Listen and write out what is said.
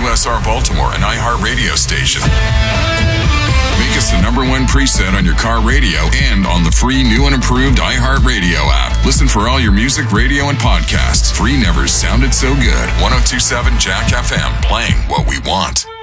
WSR Baltimore, an iHeartRadio station. Make us the number one preset on your car radio and on the free new and improved iHeartRadio app. Listen for all your music, radio, and podcasts. Free never sounded so good. 102.7 Jack FM, playing what we want.